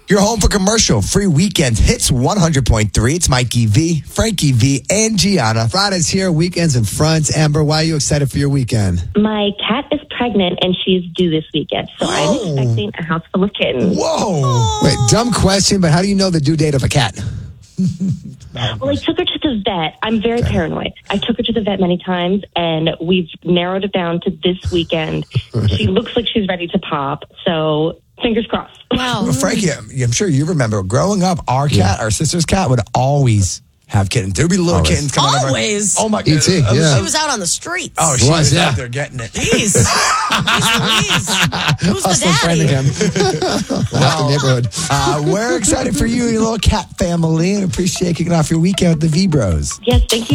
You're home for commercial-free weekend hits 100.3. It's Mikey V, Frankie V, and Gianna. Friday's here, weekends in front. Amber, why are you excited for your weekend? My cat is pregnant and she's due this weekend, so I'm expecting a house full of kittens. Whoa. Wait, dumb question, but how do you know the due date of a cat? Well, I took her to the vet. I'm very paranoid. I took her to the vet many times, and we've narrowed it down to this weekend. She looks like she's ready to pop, so fingers crossed. Wow. Well, Frankie, I'm sure you remember growing up, our cat, our sister's cat, would always have kittens. There'd be little kittens coming over. Always. Oh, my God. E.T., yeah. She was out on the streets. Oh, she was yeah. out there getting it. Jeez. Who's the Hustling daddy? Framingham. Left the neighborhood. We're excited for you and your little cat family and appreciate kicking off your weekend with the V-Bros. Yes, thank you.